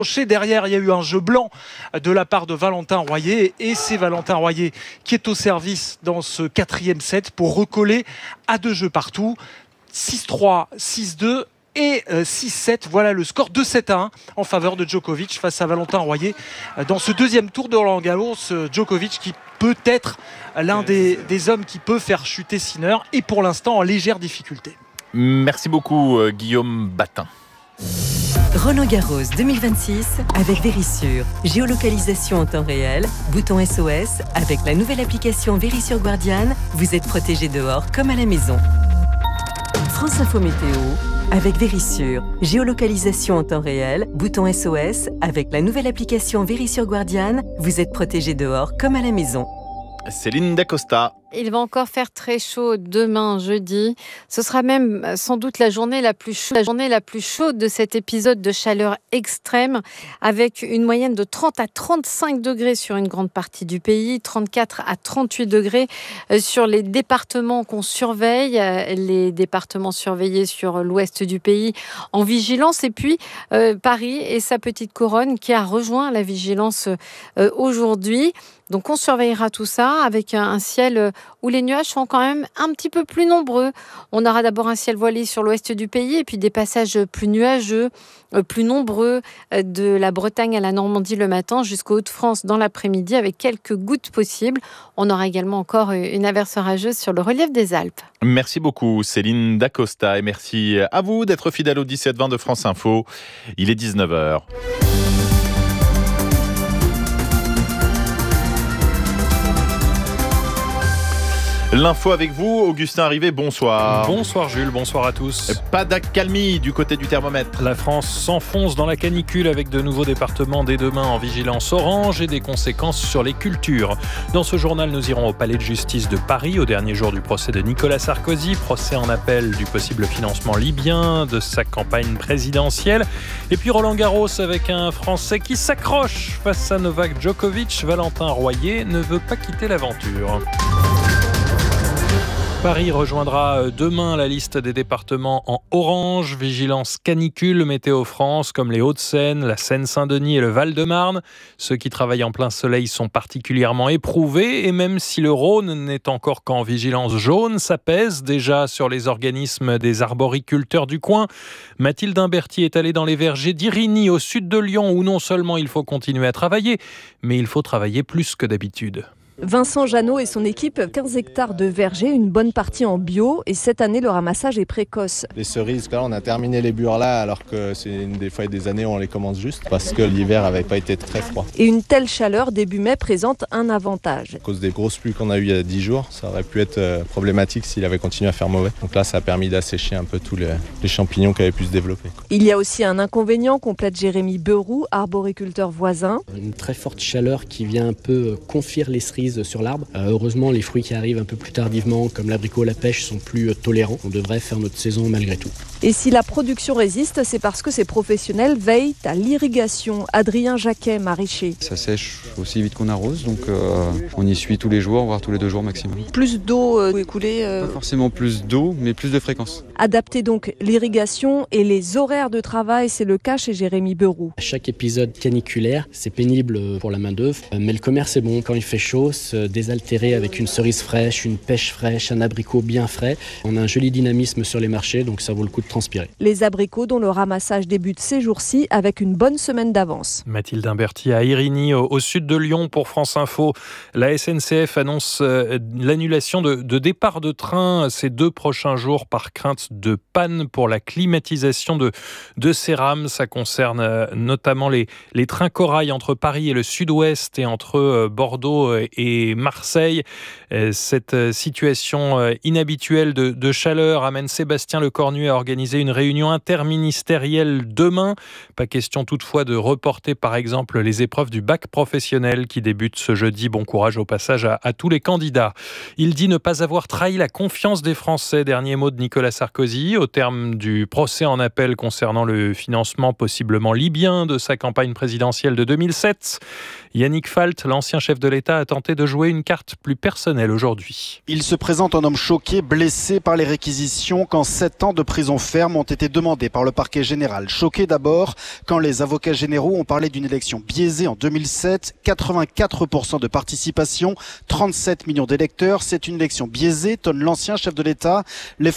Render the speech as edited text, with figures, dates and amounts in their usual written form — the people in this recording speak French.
Derrière, il y a eu un jeu blanc de la part de Valentin Royer et c'est Valentin Royer qui est au service dans ce 4e set pour recoller à 2 jeux partout. 6-3, 6-2 et 6-7. Voilà le score 2-7-1 en faveur de Djokovic face à Valentin Royer. Dans ce 2e tour de Roland-Garros, Djokovic qui peut être l'un des hommes qui peut faire chuter Sinner et pour l'instant en légère difficulté. Merci beaucoup Guillaume Batin. Roland-Garros 2026 avec Verisure. Géolocalisation en temps réel, bouton SOS. Avec la nouvelle application Verisure Guardian, vous êtes protégé dehors comme à la maison. France Info Météo avec Verisure. Géolocalisation en temps réel, bouton SOS. Avec la nouvelle application Verisure Guardian, vous êtes protégé dehors comme à la maison. Céline Dacosta. Il va encore faire très chaud demain, jeudi. Ce sera même sans doute la journée la plus chaude de cet épisode de chaleur extrême, avec une moyenne de 30 à 35 degrés sur une grande partie du pays, 34 à 38 degrés sur les départements qu'on surveille, les départements surveillés sur l'ouest du pays en vigilance, et puis Paris et sa petite couronne qui a rejoint la vigilance aujourd'hui. Donc on surveillera tout ça avec un ciel où les nuages sont quand même un petit peu plus nombreux. On aura d'abord un ciel voilé sur l'ouest du pays et puis des passages plus nuageux, plus nombreux de la Bretagne à la Normandie le matin jusqu'aux Hauts-de-France dans l'après-midi avec quelques gouttes possibles. On aura également encore une averse orageuse sur le relief des Alpes. Merci beaucoup Céline Dacosta et merci à vous d'être fidèle au 17-20 de France Info. Il est 19h. L'info avec vous, Augustin Rivet, bonsoir. Bonsoir Jules, bonsoir à tous. Pas d'accalmie du côté du thermomètre. La France s'enfonce dans la canicule avec de nouveaux départements dès demain en vigilance orange et des conséquences sur les cultures. Dans ce journal, nous irons au Palais de justice de Paris au dernier jour du procès de Nicolas Sarkozy, procès en appel du possible financement libyen de sa campagne présidentielle. Et puis Roland Garros avec un Français qui s'accroche face à Novak Djokovic. Valentin Royer ne veut pas quitter l'aventure. Paris rejoindra demain la liste des départements en orange, vigilance canicule, Météo France, comme les Hauts-de-Seine, la Seine-Saint-Denis et le Val-de-Marne. Ceux qui travaillent en plein soleil sont particulièrement éprouvés et même si le Rhône n'est encore qu'en vigilance jaune, ça pèse déjà sur les organismes des arboriculteurs du coin. Mathilde Imberti est allée dans les vergers d'Irigny, au sud de Lyon, où non seulement il faut continuer à travailler, mais il faut travailler plus que d'habitude. Vincent Jeannot et son équipe, 15 hectares de vergers, une bonne partie en bio. Et cette année, le ramassage est précoce. Les cerises, là, on a terminé les bures là, alors que c'est des fois des années où on les commence juste, parce que l'hiver n'avait pas été très froid. Et une telle chaleur début mai présente un avantage. À cause des grosses pluies qu'on a eues il y a 10 jours, ça aurait pu être problématique s'il avait continué à faire mauvais. Donc là, ça a permis d'assécher un peu tous les champignons qui avaient pu se développer. Il y a aussi un inconvénient, complète Jérémy Beroux, arboriculteur voisin. Une très forte chaleur qui vient un peu confire les cerises sur l'arbre. Heureusement, les fruits qui arrivent un peu plus tardivement, comme l'abricot, la pêche, sont plus tolérants. On devrait faire notre saison malgré tout. Et si la production résiste, c'est parce que ces professionnels veillent à l'irrigation. Adrien Jacquet, maraîcher. Ça sèche aussi vite qu'on arrose, donc on y suit tous les jours, voire tous les 2 jours maximum. Plus d'eau écoulée Pas forcément plus d'eau, mais plus de fréquence. Adapter donc l'irrigation et les horaires de travail, c'est le cas chez Jérémy Beroux. À chaque épisode caniculaire, c'est pénible pour la main-d'œuvre, mais le commerce est bon. Quand il fait chaud, se désaltérer avec une cerise fraîche, une pêche fraîche, un abricot bien frais. On a un joli dynamisme sur les marchés, donc ça vaut le coup de transpirer. Les abricots dont le ramassage débute ces jours-ci avec une bonne semaine d'avance. Mathilde Imberti à Irigny, au sud de Lyon pour France Info. La SNCF annonce l'annulation de départ de train ces 2 prochains jours par crainte de panne pour la climatisation de ces rames. Ça concerne notamment les trains corail entre Paris et le sud-ouest et entre Bordeaux et Marseille. Cette situation inhabituelle de chaleur amène Sébastien Lecornu à organiser une réunion interministérielle demain. Pas question toutefois de reporter par exemple les épreuves du bac professionnel qui débutent ce jeudi. Bon courage au passage à tous les candidats. Il dit ne pas avoir trahi la confiance des Français. Dernier mot de Nicolas Sarkozy au terme du procès en appel concernant le financement possiblement libyen de sa campagne présidentielle de 2007. Yannick Falt, l'ancien chef de l'État, a tenté de jouer une carte plus personnelle aujourd'hui. Il se présente un homme choqué, blessé par les réquisitions qu'en 7 ans de prison ferme. ferme ont été demandées par le parquet général. Choqué d'abord quand les avocats généraux ont parlé d'une élection biaisée en 2007, 84% de participation, 37 millions d'électeurs. C'est une élection biaisée, tonne l'ancien chef de l'État. Les